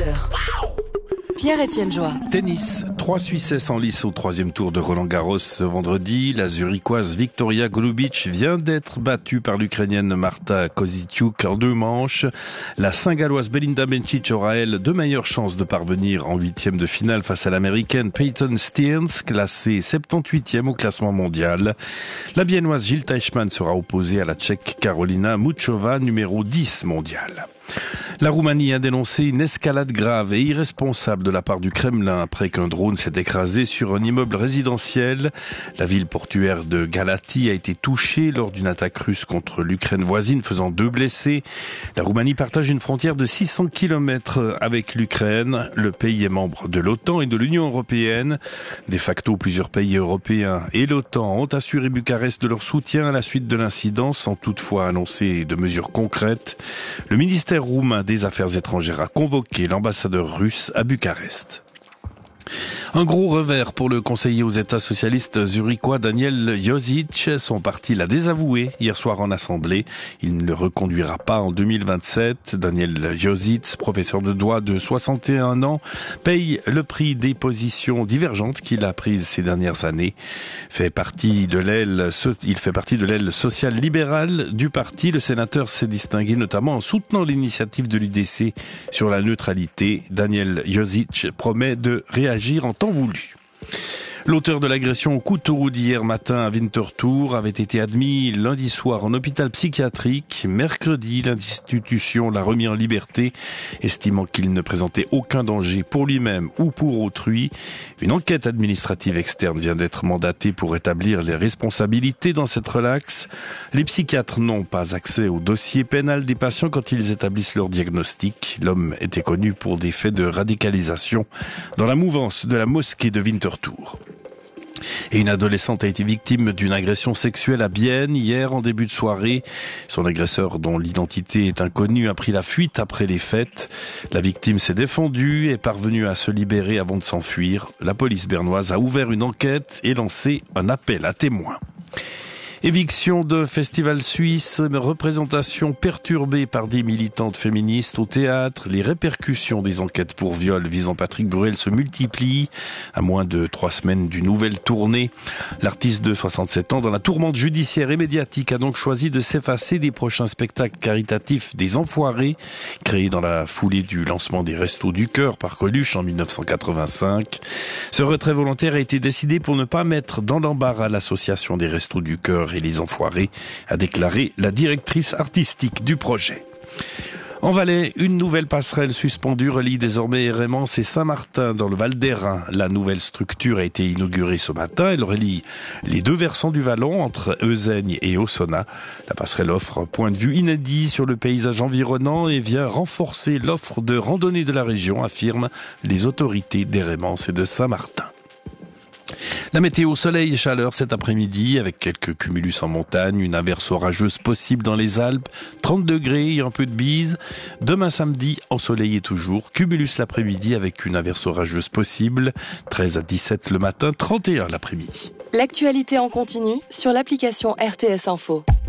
13h. Pierre-Étienne Joie. Tennis, 3 Suissesses en lice au 3e tour de Roland-Garros ce vendredi. La Zurichoise Victoria Golubic vient d'être battue par l'Ukrainienne Marta Kostyuk en 2 manches. La Saint-Galloise Belinda Bencic aura, elle, de meilleures chances de parvenir en 8e de finale face à l'Américaine Peyton Stearns, classée 78e au classement mondial. La Biennoise Jil Teichmann sera opposée à la Tchèque Karolina Muchova, numéro 10 mondiale. La Roumanie a dénoncé une escalade grave et irresponsable de la part du Kremlin après qu'un drone s'est écrasé sur un immeuble résidentiel. La ville portuaire de Galati a été touchée lors d'une attaque russe contre l'Ukraine voisine, faisant 2 blessés. La Roumanie partage une frontière de 600 km avec l'Ukraine. Le pays est membre de l'OTAN et de l'Union européenne. De facto, plusieurs pays européens et l'OTAN ont assuré Bucarest de leur soutien à la suite de l'incident, sans toutefois annoncer de mesures concrètes. Le ministère roumain des Affaires étrangères a convoqué l'ambassadeur russe à Bucarest. Un gros revers pour le conseiller aux États socialistes zurichois Daniel Josic. Son parti l'a désavoué hier soir en assemblée. Il ne le reconduira pas en 2027. Daniel Josic, professeur de droit de 61 ans, paye le prix des positions divergentes qu'il a prises ces dernières années. Il fait partie de l'aile social-libérale du parti. Le sénateur s'est distingué notamment en soutenant l'initiative de l'UDC sur la neutralité. Daniel Josic promet de réagir en temps voulu. L'auteur de l'agression au couteau d'hier matin à Winterthur avait été admis lundi soir en hôpital psychiatrique. Mercredi, l'institution l'a remis en liberté, estimant qu'il ne présentait aucun danger pour lui-même ou pour autrui. Une enquête administrative externe vient d'être mandatée pour établir les responsabilités dans cette relaxe. Les psychiatres n'ont pas accès au dossier pénal des patients quand ils établissent leur diagnostic. L'homme était connu pour des faits de radicalisation dans la mouvance de la mosquée de Winterthur. Et une adolescente a été victime d'une agression sexuelle à Bienne hier en début de soirée. Son agresseur, dont l'identité est inconnue, a pris la fuite après les fêtes. La victime s'est défendue et est parvenue à se libérer avant de s'enfuir. La police bernoise a ouvert une enquête et lancé un appel à témoins. Éviction de festival suisse, représentation perturbée par des militantes féministes au théâtre. Les répercussions des enquêtes pour viol visant Patrick Bruel se multiplient. À moins de 3 semaines d'une nouvelle tournée, l'artiste de 67 ans, dans la tourmente judiciaire et médiatique, a donc choisi de s'effacer des prochains spectacles caritatifs des Enfoirés, créés dans la foulée du lancement des Restos du Cœur par Coluche en 1985. Ce retrait volontaire a été décidé pour ne pas mettre dans l'embarras l'association des Restos du Cœur et les Enfoirés, a déclaré la directrice artistique du projet. En Valais, une nouvelle passerelle suspendue relie désormais Hérémence et Saint-Martin dans le Val d'Airain. La nouvelle structure a été inaugurée ce matin. Elle relie les 2 versants du Vallon entre Euzeigne et Ossona. La passerelle offre un point de vue inédit sur le paysage environnant et vient renforcer l'offre de randonnée de la région, affirment les autorités d'Hérémence et de Saint-Martin. La météo, soleil et chaleur cet après-midi avec quelques cumulus en montagne, une averse orageuse possible dans les Alpes, 30 degrés et un peu de bise. Demain samedi, ensoleillé toujours, cumulus l'après-midi avec une averse orageuse possible, 13 à 17 le matin, 31 l'après-midi. L'actualité en continu sur l'application RTS Info.